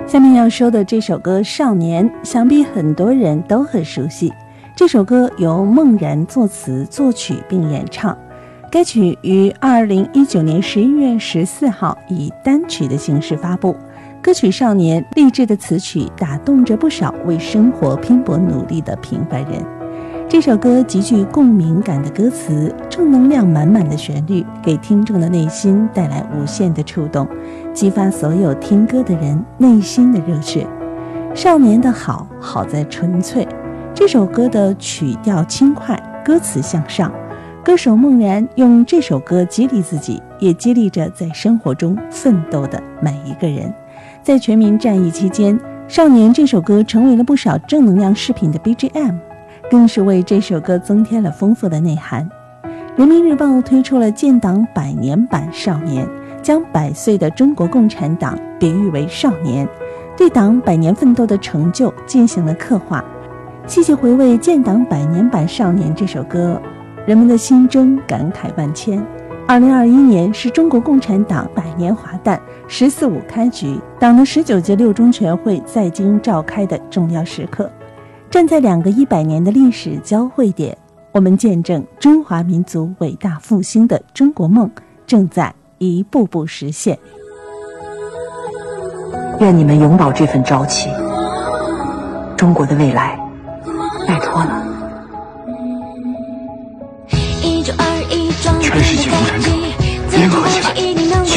下面要说的这首歌《少年》，想必很多人都很熟悉。这首歌由孟然作词作曲并演唱，该曲于2019年11月14号以单曲的形式发布。歌曲《少年》励志的词曲打动着不少为生活拼搏努力的平凡人。这首歌极具共鸣感的歌词，正能量满满的旋律，给听众的内心带来无限的触动，激发所有听歌的人内心的热血。少年的好在纯粹。这首歌的曲调轻快，歌词向上，歌手孟然用这首歌激励自己，也激励着在生活中奋斗的每一个人。在全民战役期间，《少年》这首歌成为了不少正能量视频的 BGM， 更是为这首歌增添了丰富的内涵。人民日报推出了建党100年版《少年》，将100岁的中国共产党比喻为少年，对党100年奋斗的成就进行了刻画。细细回味建党100年版《少年》这首歌，人们的心中感慨万千。2021年是中国共产党100年华诞，14·5开局，党的19届六中全会在京召开的重要时刻。站在2个100年的历史交汇点，我们见证中华民族伟大复兴的中国梦正在一步步实现。 愿你们永葆这份朝气，中国的未来拜托了。 全世界共产